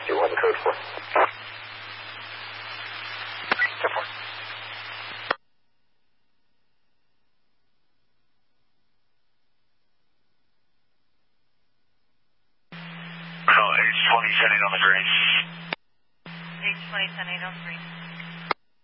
Whiskey 1, code 4. Code 4. H20 10-8 on the green. H20 10-8 on the green.